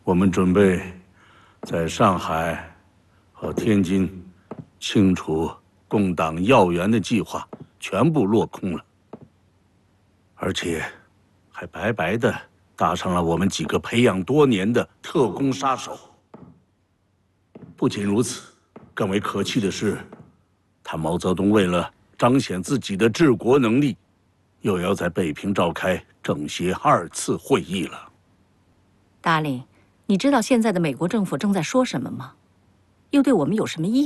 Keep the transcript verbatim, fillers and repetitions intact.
我们准备在上海和天津清除共党要员的计划全部落空了，而且还白白的搭上了我们几个培养多年的特工杀手。不仅如此，更为可气的是，他毛泽东为了彰显自己的治国能力，又要在北平召开政协二次会议了。 达令，你知道现在的美国政府正在说什么吗？又对我们有什么意义？